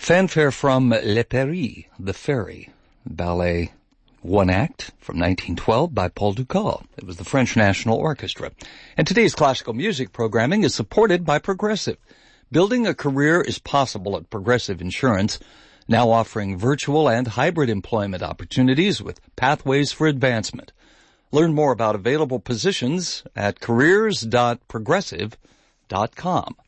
Fanfare from Le Paris, The Ferry, ballet one act from 1912 by Paul Dukas. It was the French National Orchestra. And today's classical music programming is supported by Progressive. Building a career is possible at Progressive Insurance, now offering virtual and hybrid employment opportunities with pathways for advancement. Learn more about available positions at careers.progressive.com.